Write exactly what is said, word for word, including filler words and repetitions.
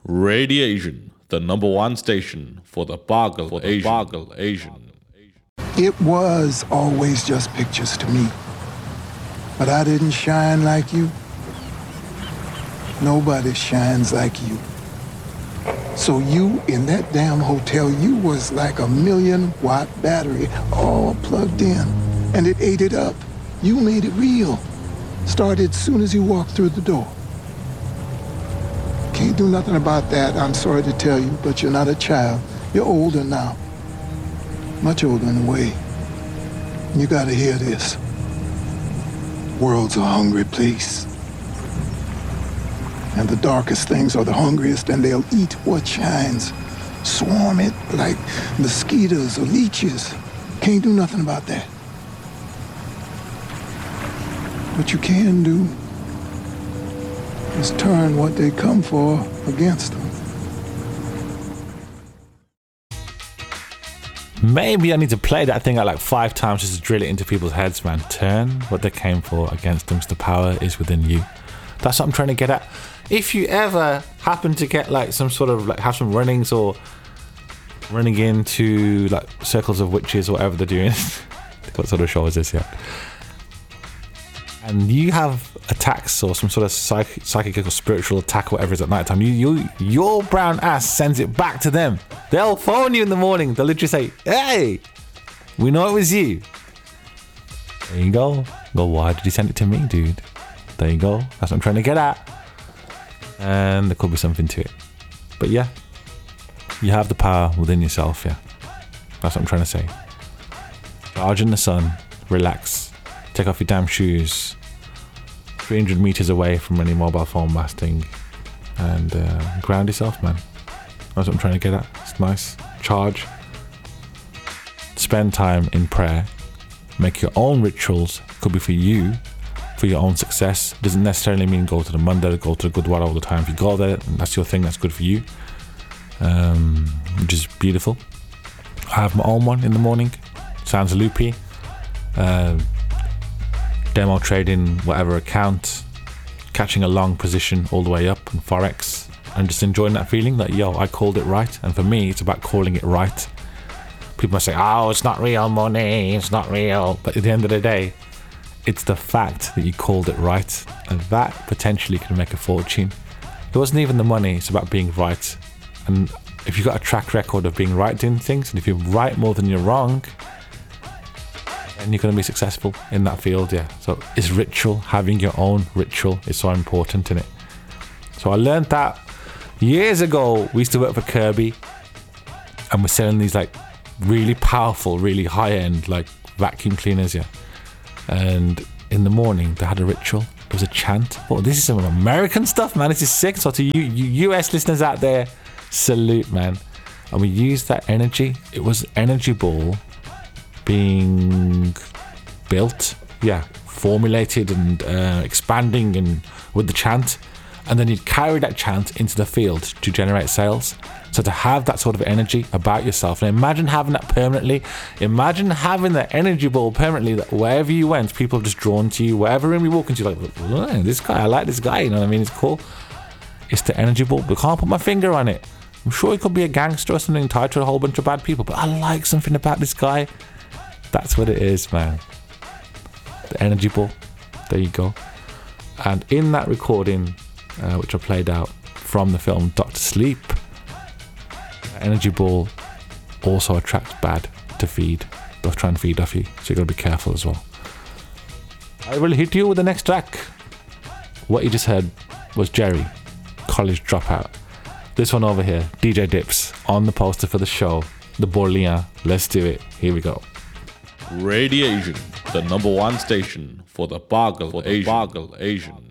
Radiation, the number one station for the Boggle for the Asian. Boggle Asian. It was always just pictures to me. But I didn't shine like you. Nobody shines like you. So you, in that damn hotel, you was like a million watt battery all plugged in. And it ate it up. You made it real. Started as soon as you walked through the door. Can't do nothing about that, I'm sorry to tell you, but you're not a child. You're older now. Much older in a way. You gotta hear this. World's a hungry place. And the darkest things are the hungriest, and they'll eat what shines. Swarm it like mosquitoes or leeches. Can't do nothing about that. What you can do is turn what they come for against them. Maybe I need to play that thing out like five times just to drill it into people's heads, man. Turn what they came for against them, 'cause the power is within you. That's what I'm trying to get at. If you ever happen to get like some sort of like have some runnings or running into like circles of witches or whatever they're doing, what sort of show is this yet? And you have attacks or some sort of psych- psychic or spiritual attack or whatever it is at night time, you, you, your brown ass sends it back to them. They'll phone you in the morning. They'll literally say, hey, we know it was you. There you go. Go, why did you send it to me, dude? There you go. That's what I'm trying to get at. And there could be something to it. But yeah, you have the power within yourself, yeah. That's what I'm trying to say. Charge in the sun, relax. Take off your damn shoes, three hundred meters away from any mobile phone masting, and uh, ground yourself, man. That's what I'm trying to get at. It's nice. Charge. Spend time in prayer. Make your own rituals. Could be for you, for your own success. Doesn't necessarily mean go to the mandir, go to the Gurdwara all the time. If you go there, and that's your thing, that's good for you. Um, which is beautiful. I have my own one in the morning. Sounds loopy. Uh, demo trading whatever account, catching a long position all the way up in Forex, and just enjoying that feeling that, yo, I called it right. And for me, it's about calling it right. People might say, oh, it's not real money, it's not real. But at the end of the day, it's the fact that you called it right, and that potentially can make a fortune. It wasn't even the money, it's about being right. And if you've got a track record of being right doing things, and if you're right more than you're wrong, and you're going to be successful in that field, yeah. So it's ritual. Having your own ritual is so important in it. So I learned that years ago. We used to work for Kirby, and we're selling these like really powerful, really high-end like vacuum cleaners, yeah. And in the morning they had a ritual. It was a chant. Oh, this is some American stuff, man. This is sick. So to you, you U S listeners out there, salute, man. And we used that energy. It was energy ball being built, yeah, formulated and uh, expanding and with the chant, and then you'd carry that chant into the field to generate sales. So to have that sort of energy about yourself, and imagine having that permanently, imagine having that energy ball permanently, that wherever you went, people have just drawn to you. Wherever room you walk into, like, oh, this guy, I like this guy, you know what I mean? It's cool. It's the energy ball, but I can't put my finger on it. I'm sure he could be a gangster or something tied to a whole bunch of bad people, but I like something about this guy. That's what it is, man. The energy ball. There you go. And in that recording, uh, which I played out from the film Doctor Sleep, the energy ball also attracts bad to feed. They'll try and feed off you, so you got to be careful as well. I will hit you with the next track. What you just heard was Jerry, College Dropout. This one over here, D J Dips, on the poster for the show, the Borlean. Let's do it. Here we go. Radiation, the number one station for the Boggle Asian. Boggle Asian.